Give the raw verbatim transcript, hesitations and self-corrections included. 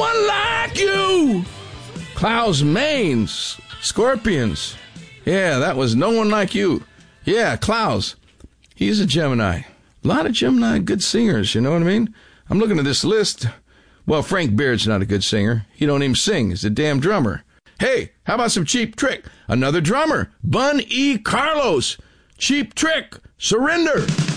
one like you. Klaus Maines, Scorpions. Yeah, that was No One Like You. Yeah, Klaus. He's a Gemini. A lot of Gemini good singers, you know what I mean? I'm looking at this list. Well, Frank Beard's not a good singer. He don't even sing. He's a damn drummer. Hey, how about some Cheap Trick? Another drummer. Bun E. Carlos. Cheap Trick. Surrender.